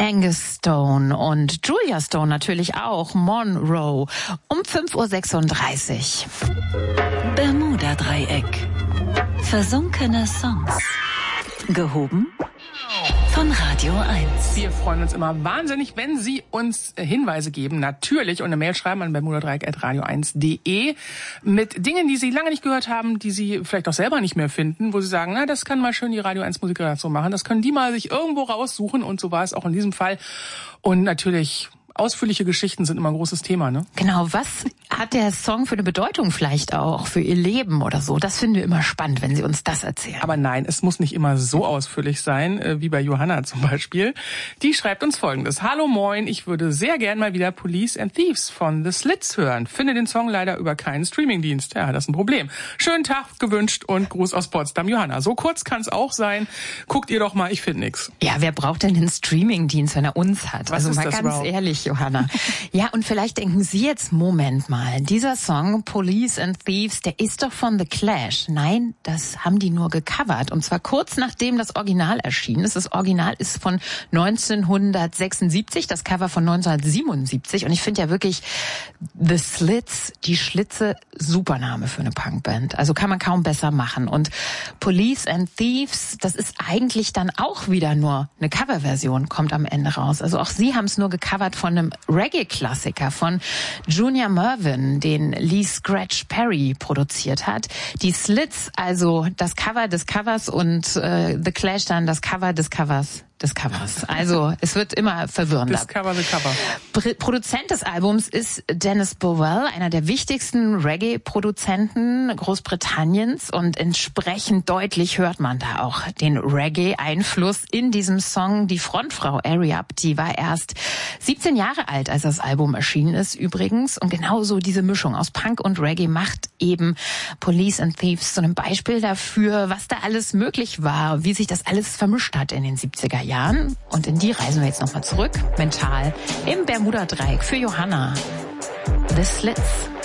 Angus Stone und Julia Stone natürlich auch, Monroe, um 5:36 Uhr. Bermuda-Dreieck. Versunkene Songs. Gehoben von Radio 1. Wir freuen uns immer wahnsinnig, wenn Sie uns Hinweise geben, natürlich, und eine Mail schreiben an bermudadreieck@radio1.de mit Dingen, die Sie lange nicht gehört haben, die Sie vielleicht auch selber nicht mehr finden, wo Sie sagen, na, das kann mal schön die Radio 1 Musikredaktion machen, das können die mal sich irgendwo raussuchen, und so war es auch in diesem Fall. Und natürlich, ausführliche Geschichten sind immer ein großes Thema, ne? Genau, was hat der Song für eine Bedeutung vielleicht auch für Ihr Leben oder so? Das finden wir immer spannend, wenn Sie uns das erzählen. Aber nein, es muss nicht immer so ausführlich sein, wie bei Johanna zum Beispiel. Die schreibt uns Folgendes. Hallo, moin, ich würde sehr gern mal wieder Police and Thieves von The Slits hören. Finde den Song leider über keinen Streamingdienst. Ja, das ist ein Problem. Schönen Tag gewünscht und Gruß aus Potsdam, Johanna. So kurz kann es auch sein. Guckt ihr doch mal, ich finde nix. Ja, wer braucht denn den Streamingdienst, wenn er uns hat? Was also ist mal das ganz überhaupt? Ehrlich, Johanna. Ja, und vielleicht denken Sie jetzt, Moment mal, dieser Song Police and Thieves, der ist doch von The Clash. Nein, das haben die nur gecovert. Und zwar kurz nachdem das Original erschienen ist. Das Original ist von 1976, das Cover von 1977. Und ich finde ja wirklich The Slits, die Schlitze, super Name für eine Punkband. Also kann man kaum besser machen. Und Police and Thieves, das ist eigentlich dann auch wieder nur eine Coverversion, kommt am Ende raus. Also auch sie haben es nur gecovert von einem Reggae-Klassiker von Junior Murvin, den Lee Scratch Perry produziert hat. Die Slits, also das Cover des Covers, und The Clash dann das Cover des Covers des Covers. Also es wird immer verwirrender. Discover the Cover. Produzent des Albums ist Dennis Bowell, einer der wichtigsten Reggae-Produzenten Großbritanniens, und entsprechend deutlich hört man da auch den Reggae-Einfluss in diesem Song. Die Frontfrau Ariab, die war erst 17 Jahre alt, als das Album erschienen ist übrigens, und genauso diese Mischung aus Punk und Reggae macht eben Police and Thieves zu einem Beispiel dafür, was da alles möglich war, wie sich das alles vermischt hat in den 70er Jahren. Und in die reisen wir jetzt nochmal zurück, mental, im Bermuda-Dreieck für Johanna. The Slits.